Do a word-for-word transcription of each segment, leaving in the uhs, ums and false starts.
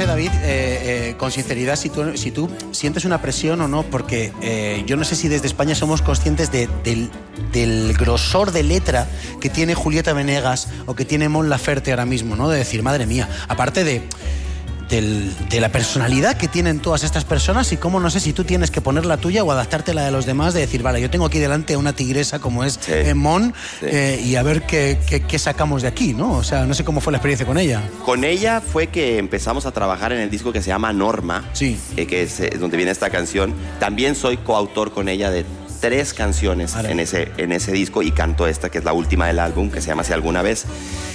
sé, David, eh, eh, con sinceridad, si tú, si tú sientes una presión o no, porque eh, yo no sé si desde España somos conscientes de, del, del grosor de letra que tiene Julieta Venegas o que tiene Mon Laferte ahora mismo, ¿no? De decir, madre mía, aparte de... Del, de la personalidad que tienen todas estas personas y cómo, no sé si tú tienes que poner la tuya o adaptarte a la de los demás, de decir, vale, yo tengo aquí delante a una tigresa como es sí. eh, Mon sí. eh, y a ver qué, qué, qué sacamos de aquí, ¿no? O sea, no sé cómo fue la experiencia con ella. Con ella fue que empezamos a trabajar en el disco que se llama Norma, sí. eh, que es eh, donde viene esta canción. También soy coautor con ella de tres canciones en ese, en ese disco y canto esta, que es la última del álbum, que se llama Si Alguna Vez.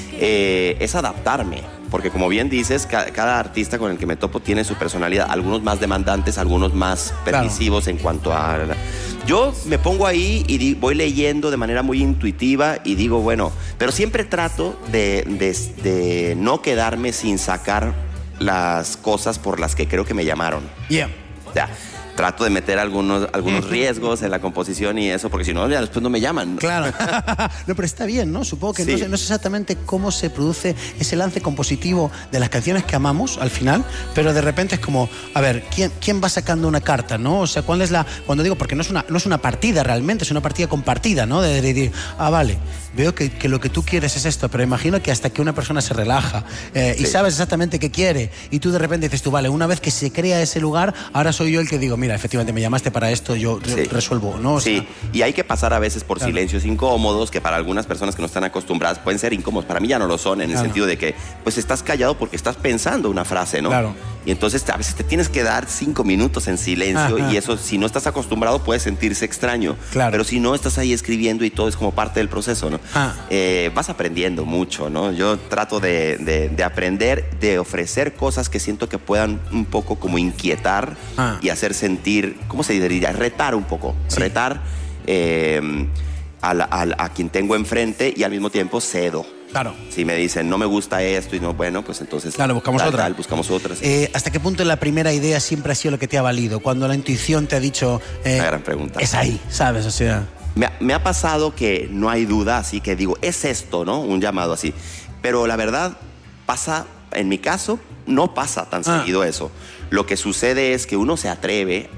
Eh, es adaptarme, porque como bien dices, ca cada artista con el que me topo tiene su personalidad, algunos más demandantes, algunos más permisivos claro. en cuanto a... Yo me pongo ahí y voy leyendo de manera muy intuitiva y digo, bueno, pero siempre trato de, de, de no quedarme sin sacar las cosas por las que creo que me llamaron. Yeah. O sea, trato de meter algunos, algunos riesgos en la composición y eso, porque si no, ya después no me llaman. Claro. No, pero está bien, ¿no? Supongo que sí. no, sé, no sé exactamente cómo se produce ese lance compositivo de las canciones que amamos al final, pero de repente es como, a ver, ¿quién, quién va sacando una carta, no? O sea, ¿cuál es la...? Cuando digo, porque no es una, no es una partida realmente, es una partida compartida, ¿no? De decir, ah, vale, veo que, que lo que tú quieres es esto, pero imagino que hasta que una persona se relaja eh, sí. y sabes exactamente qué quiere, y tú de repente dices tú, vale, una vez que se crea ese lugar, ahora soy yo el que digo, mira, efectivamente me llamaste para esto, yo sí. resuelvo, ¿no? O sea, sí, y hay que pasar a veces por claro. silencios incómodos que para algunas personas que no están acostumbradas pueden ser incómodos. Para mí ya no lo son, en el claro. sentido de que pues estás callado porque estás pensando una frase, ¿no? Claro. Y entonces a veces te tienes que dar cinco minutos en silencio. Ajá. Y eso, si no estás acostumbrado, puede sentirse extraño. Claro. Pero si no, estás ahí escribiendo y todo es como parte del proceso, ¿no? Ah. Eh, vas aprendiendo mucho, ¿no? Yo trato de, de, de aprender, de ofrecer cosas que siento que puedan un poco como inquietar ah. y hacer sentir, ¿cómo se diría? Retar un poco. Sí. Retar eh, a, la, a, a quien tengo enfrente y al mismo tiempo cedo. Claro. Si me dicen, no me gusta esto y no, bueno, pues entonces... Claro, buscamos tal, otra. Tal, buscamos otras. Eh, ¿Hasta qué punto la primera idea siempre ha sido lo que te ha valido? Cuando la intuición te ha dicho... Eh, Una gran pregunta. Es ahí, ¿sabes? O sea... Me ha, me ha pasado que no hay duda, así que digo, es esto, ¿no? Un llamado así. Pero la verdad, pasa, en mi caso, no pasa tan ah. seguido eso. Lo que sucede es que uno se atreve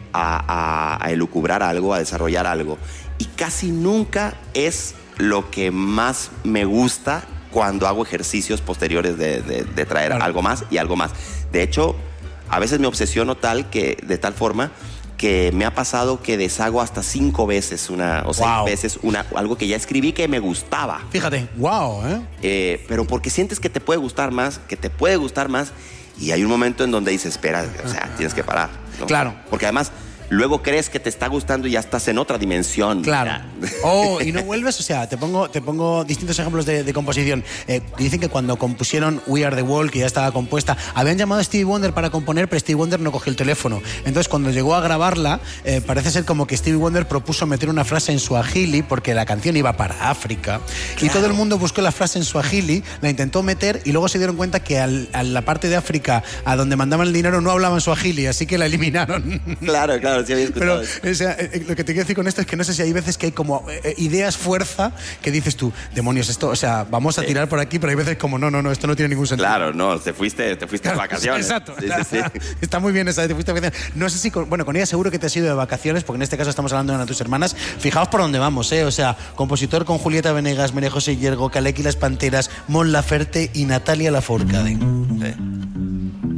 a, a, a elucubrar algo, a desarrollar algo. Y casi nunca es lo que más me gusta cuando hago ejercicios posteriores de, de, de traer claro. algo más y algo más. De hecho, a veces me obsesiono tal que, de tal forma que me ha pasado que deshago hasta cinco veces una, o seis wow. veces una, algo que ya escribí que me gustaba. Fíjate, wow, ¿eh? ¿eh? Pero porque sientes que te puede gustar más, que te puede gustar más, y hay un momento en donde dices, espera, o sea, tienes que parar, ¿no? Claro. Porque además... Luego crees que te está gustando y ya estás en otra dimensión. Claro. Oh, y no vuelves, o sea, te pongo, te pongo distintos ejemplos de, de composición. Eh, dicen que cuando compusieron We Are The World, que ya estaba compuesta, habían llamado a Stevie Wonder para componer, pero Stevie Wonder no cogió el teléfono. Entonces, cuando llegó a grabarla, eh, parece ser como que Stevie Wonder propuso meter una frase en suajili, porque la canción iba para África. Claro. Y todo el mundo buscó la frase en suajili, la intentó meter, y luego se dieron cuenta que al, a la parte de África, a donde mandaban el dinero, no hablaban suajili, así que la eliminaron. Claro, claro. Sí, había pero o sea, eh, lo que te quiero decir con esto es que no sé si hay veces que hay como eh, ideas fuerza que dices tú, demonios, esto, o sea, vamos a sí. tirar por aquí, pero hay veces como no, no, no, esto no tiene ningún sentido. Claro, no, te fuiste, te fuiste claro, de vacaciones. Exacto. Sí, sí, sí. Está muy bien esa, te fuiste de vacaciones. No sé si, con, bueno, con ella seguro que te has ido de vacaciones, porque en este caso estamos hablando de una de tus hermanas. Fijaos por dónde vamos, ¿eh? O sea, compositor con Julieta Venegas, María José Yergo, Kaleki Las Panteras, Mon Laferte y Natalia Lafourcade.